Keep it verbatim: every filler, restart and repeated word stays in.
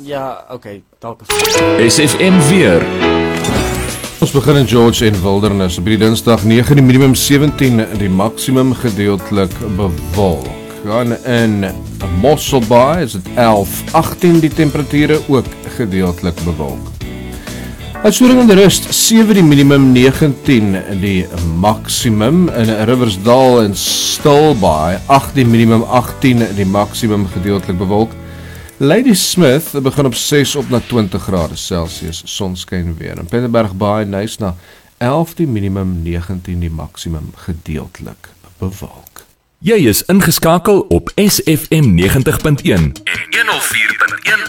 Ja, oké, okay, dalk. S F M weer. Ons begin in George en Wildernis. Op die dinsdag nege die minimum sewentien, die maksimum gedeeltelik bewolk. En in Mosselbaai is dit elf agtien, die temperature ook gedeeltelik bewolk. Uitsoering in die rust, sewe die minimum, negentien die maksimum. In Riversdal en Stilbaai, agt die minimum, agtien die maksimum gedeeltelik bewolk. Lady Smith begin op ses op na twintig grade Celsius, sonskyn weer. In Penneberg Baai nys na elf die minimum, negentien die maksimum gedeeltelik bewolk. Jy is ingeskakel op S F M negentig punt een en honderd vier punt een